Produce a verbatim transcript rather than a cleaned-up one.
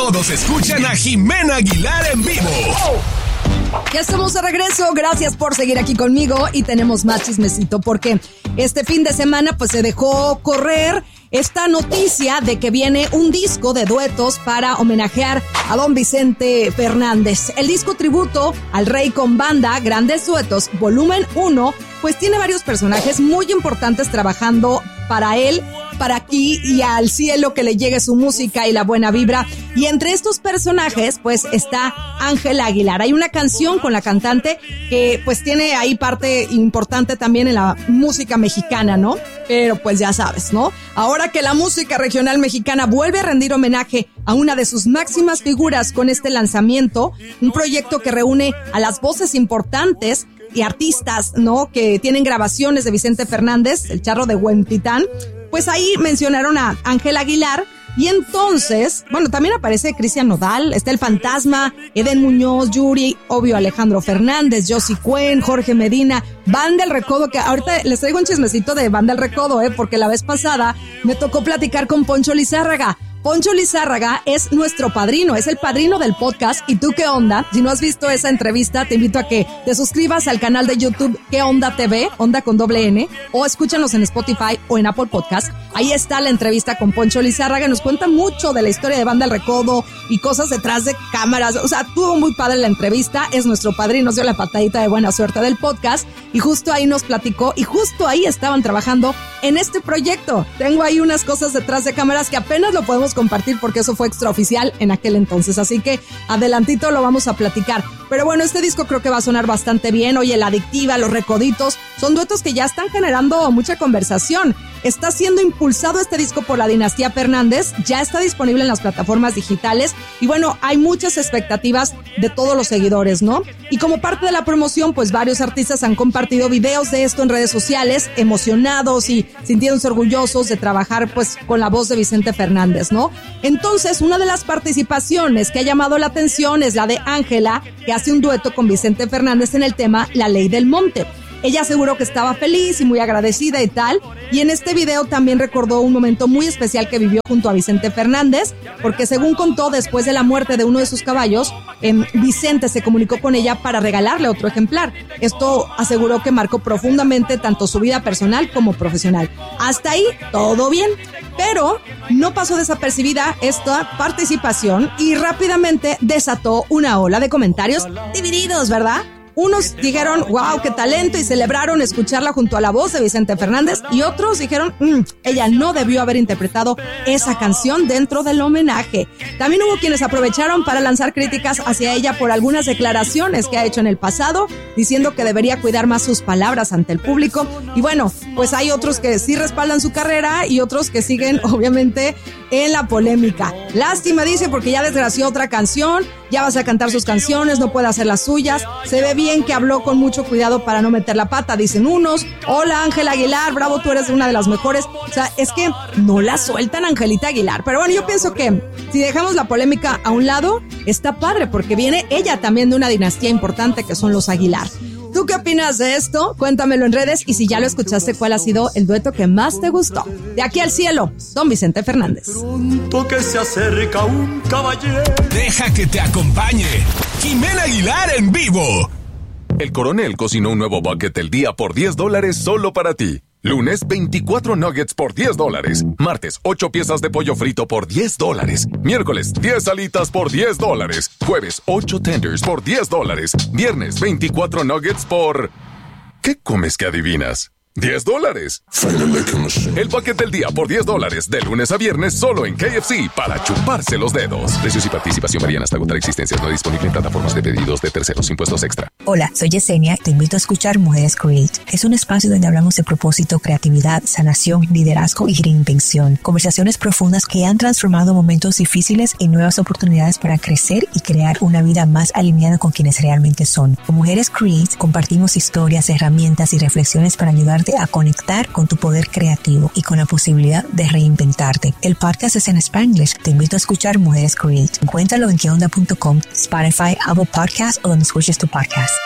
Todos escuchan a Jimena Aguilar en vivo. Ya estamos de regreso, gracias por seguir aquí conmigo y tenemos más chismecito porque este fin de semana pues se dejó correr esta noticia de que viene un disco de duetos para homenajear a don Vicente Fernández. El disco tributo al rey con banda, Grandes Duetos, volumen uno, pues tiene varios personajes muy importantes trabajando para él, para aquí y al cielo que le llegue su música y la buena vibra. Y entre estos personajes, pues está Ángela Aguilar. Hay una canción con la cantante que pues tiene ahí parte importante también en la música mexicana, ¿no? Pero pues ya sabes, ¿no? Ahora que la música regional mexicana vuelve a rendir homenaje a una de sus máximas figuras con este lanzamiento, un proyecto que reúne a las voces importantes y artistas, ¿no? Que tienen grabaciones de Vicente Fernández, el Charro de Huentitán. Pues ahí mencionaron a Ángela Aguilar y entonces, bueno, también aparece Cristian Nodal, está el Fantasma, Eden Muñoz, Yuri, obvio Alejandro Fernández, Josie Cuen, Jorge Medina, Banda El Recodo, que ahorita les traigo un chismecito de Banda El Recodo, eh, porque la vez pasada me tocó platicar con Poncho Lizárraga. Poncho Lizárraga es nuestro padrino, es el padrino del podcast. ¿Y tú qué onda? Si no has visto esa entrevista, te invito a que te suscribas al canal de YouTube ¿Qué Onda T V? Onda con doble N, o escúchanos en Spotify o en Apple Podcast. Ahí está la entrevista con Poncho Lizárraga. Nos cuenta mucho de la historia de Banda El Recodo y cosas detrás de cámaras. O sea, tuvo muy padre la entrevista. Es nuestro padrino, nos dio la patadita de buena suerte del podcast y justo ahí nos platicó y justo ahí estaban trabajando en este proyecto. Tengo ahí unas cosas detrás de cámaras que apenas lo podemos compartir porque eso fue extraoficial en aquel entonces, así que adelantito lo vamos a platicar. Pero bueno, este disco creo que va a sonar bastante bien. Oye, La Adictiva, Los Recoditos, son duetos que ya están generando mucha conversación. Está siendo impulsado este disco por la dinastía Fernández, ya está disponible en las plataformas digitales y bueno, hay muchas expectativas de todos los seguidores, ¿no? Y como parte de la promoción, pues varios artistas han compartido videos de esto en redes sociales, emocionados y sintiéndose orgullosos de trabajar pues con la voz de Vicente Fernández, ¿no? Entonces, una de las participaciones que ha llamado la atención es la de Ángela, que hace un dueto con Vicente Fernández en el tema La Ley del Monte. Ella aseguró que estaba feliz y muy agradecida y tal, y en este video también recordó un momento muy especial que vivió junto a Vicente Fernández, porque según contó, después de la muerte de uno de sus caballos, eh, Vicente se comunicó con ella para regalarle otro ejemplar. Esto aseguró que marcó profundamente tanto su vida personal como profesional. Hasta ahí, todo bien, pero no pasó desapercibida esta participación y rápidamente desató una ola de comentarios divididos, ¿verdad? Unos dijeron, wow, qué talento, y celebraron escucharla junto a la voz de Vicente Fernández, y otros dijeron, mmm, ella no debió haber interpretado esa canción dentro del homenaje. También hubo quienes aprovecharon para lanzar críticas hacia ella por algunas declaraciones que ha hecho en el pasado, diciendo que debería cuidar más sus palabras ante el público. Y bueno, pues hay otros que sí respaldan su carrera y otros que siguen, obviamente, en la polémica. Lástima, dice, porque ya desgració otra canción, ya vas a cantar sus canciones, no puede hacer las suyas. Se ve bien que habló con mucho cuidado para no meter la pata, dicen unos. Hola, Ángela Aguilar, bravo, tú eres una de las mejores. O sea, es que no la sueltan, Angelita Aguilar. Pero bueno, yo pienso que si dejamos la polémica a un lado, está padre, porque viene ella también de una dinastía importante que son los Aguilar. ¿Tú qué opinas de esto? Cuéntamelo en redes, y si ya lo escuchaste, ¿cuál ha sido el dueto que más te gustó? De aquí al cielo, don Vicente Fernández. Pronto que se acerca un caballero. Deja que te acompañe Jimena Aguilar en vivo. El Coronel cocinó un nuevo bucket del día por diez dólares solo para ti. Lunes, veinticuatro nuggets por diez dólares. Martes, ocho piezas de pollo frito por diez dólares. Miércoles, diez alitas por diez dólares. Jueves, ocho tenders por diez dólares. Viernes, veinticuatro nuggets por... ¿Qué comes que adivinas? diez dólares. El bucket del día por diez dólares, de lunes a viernes, solo en K F C, para chuparse los dedos. Precios y participación varían hasta agotar existencias. No disponible en plataformas de pedidos de terceros, impuestos extra. Hola, soy Yesenia. Te invito a escuchar Mujeres Create. Es un espacio donde hablamos de propósito, creatividad, sanación, liderazgo y reinvención. Conversaciones profundas que han transformado momentos difíciles en nuevas oportunidades para crecer y crear una vida más alineada con quienes realmente son. Con Mujeres Create compartimos historias, herramientas y reflexiones para ayudar a conectar con tu poder creativo y con la posibilidad de reinventarte. El podcast es en Spanglish. Te invito a escuchar Mujeres Create. Encuéntralo en que onda punto com, Spotify, Apple Podcasts o donde escuches tu podcast.